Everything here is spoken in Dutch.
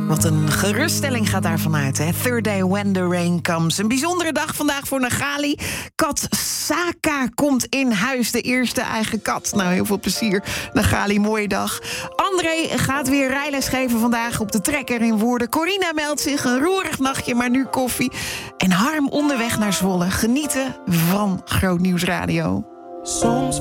Wat een geruststelling gaat daarvan uit, hè? Third day when the rain comes. Een bijzondere dag vandaag voor Nagali. Kat Saka komt in huis, de eerste eigen kat. Nou, heel veel plezier. Nagali, mooie dag. André gaat weer rijles geven vandaag op de trekker in Woerden. Corina meldt zich, een roerig nachtje, maar nu koffie. En Harm onderweg naar Zwolle. Genieten van Groot Nieuws Radio. Soms